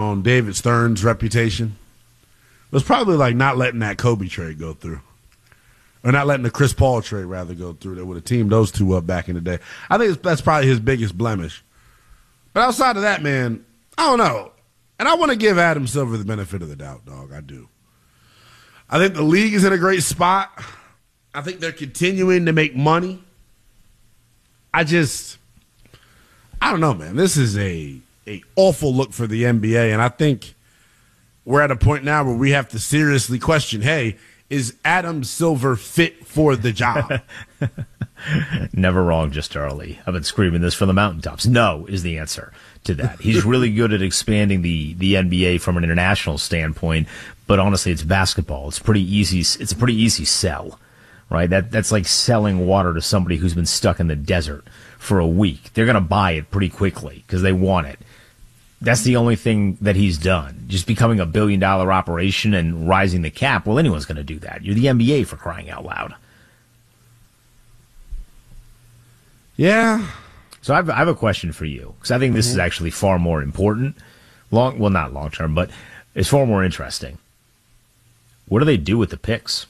on David Stern's reputation was probably like not letting that Kobe trade go through. Or not letting the Chris Paul trade, rather, go through. That would have teamed those two up back in the day. I think that's probably his biggest blemish. But outside of that, man, I don't know. And I want to give Adam Silver the benefit of the doubt, dog. I do. I think the league is in a great spot. I think they're continuing to make money. I don't know, man. This is a awful look for the NBA, and I think we're at a point now where we have to seriously question, hey, is Adam Silver fit for the job? Never wrong, just early. I've been screaming this from the mountaintops. No is the answer to that. He's really good at expanding the NBA from an international standpoint, but honestly, it's basketball. It's pretty easy. It's a pretty easy sell, right? That's like selling water to somebody who's been stuck in the desert for a week. They're going to buy it pretty quickly because they want it. That's the only thing that he's done. Just becoming a $1 billion operation and rising the cap. Well, anyone's going to do that. You're the NBA, for crying out loud. Yeah. So I have a question for you, because I think this is actually far more important. Not long term, but it's far more interesting. What do they do with the picks?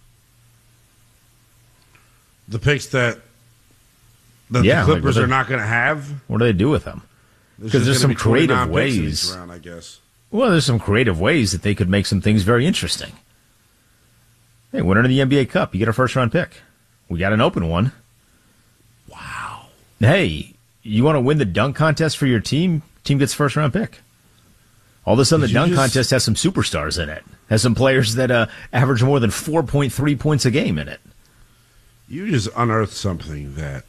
The picks that the Clippers are not going to have? What do they do with them? Because there's some creative ways. Round, I guess. Well, there's some creative ways that they could make some things very interesting. Hey, winner of the NBA Cup, you get a first-round pick. We got an open one. Wow. Hey, you want to win the dunk contest for your team? Team gets first-round pick. All of a sudden, the dunk contest has some superstars in it. Has some players that average more than 4.3 points a game in it. You just unearthed something that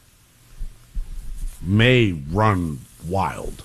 may run wild.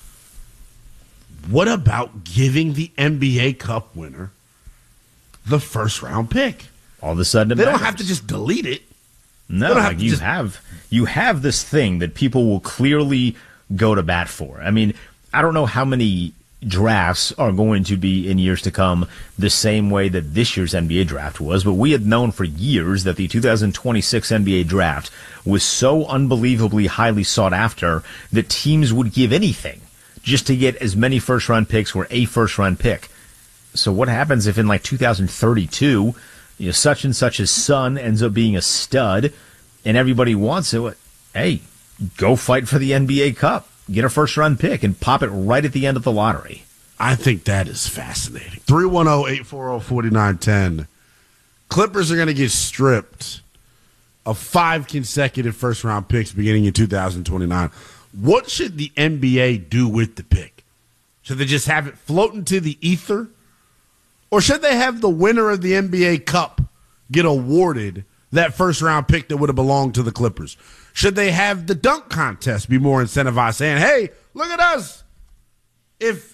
What about giving the NBA Cup winner the first round pick? All of a sudden, they don't have to just delete it. No, like you have this thing that people will clearly go to bat for. I mean, I don't know how many drafts are going to be in years to come the same way that this year's NBA draft was, but we had known for years that the 2026 NBA draft was so unbelievably highly sought after that teams would give anything just to get as many first-round picks or a first-round pick. So what happens if in like 2032, such and such's son ends up being a stud and everybody wants it? Hey, go fight for the NBA Cup. Get a first-round pick and pop it right at the end of the lottery. I think that is fascinating. 310-840-4910. Clippers are going to get stripped of 5 consecutive first-round picks beginning in 2029. What should the NBA do with the pick? Should they just have it float into the ether? Or should they have the winner of the NBA Cup get awarded that first-round pick that would have belonged to the Clippers? Should they have the dunk contest be more incentivized, saying, hey, look at us. If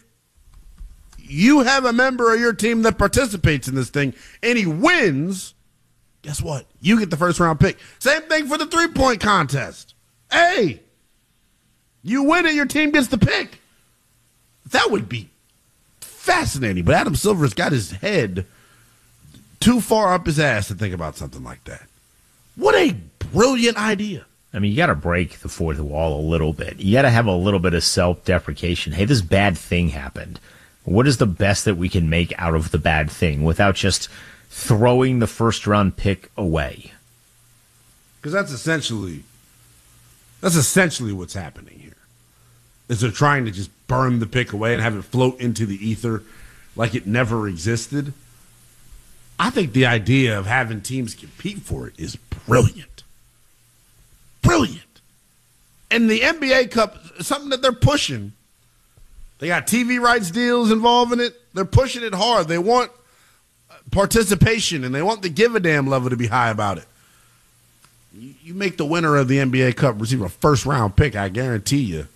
you have a member of your team that participates in this thing and he wins, guess what? You get the first-round pick. Same thing for the three-point contest. Hey, you win it, your team gets the pick. That would be fascinating. But Adam Silver's got his head too far up his ass to think about something like that. What a brilliant idea. I mean, you got to break the fourth wall a little bit. You got to have a little bit of self-deprecation. Hey, this bad thing happened. What is the best that we can make out of the bad thing without just throwing the first-round pick away? Because that's essentially what's happening here. Is they're trying to just burn the pick away and have it float into the ether like it never existed. I think the idea of having teams compete for it is brilliant. Brilliant. And the NBA Cup is something that they're pushing. They got TV rights deals involved in it. They're pushing it hard. They want participation, and they want the give-a-damn level to be high about it. You make the winner of the NBA Cup receive a first-round pick, I guarantee you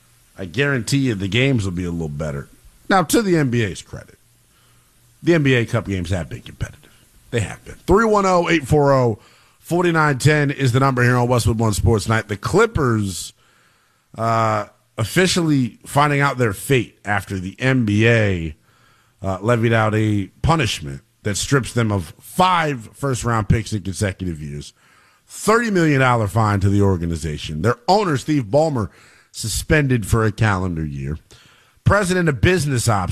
the games will be a little better. Now, to the NBA's credit, the NBA Cup games have been competitive. They have been. 310-840-4910 is the number here on Westwood One Sports Night. The Clippers officially finding out their fate after the NBA levied out a punishment that strips them of 5 first-round picks in consecutive years, $30 million fine to the organization. Their owner, Steve Ballmer, suspended for a calendar year. President of Business Ops,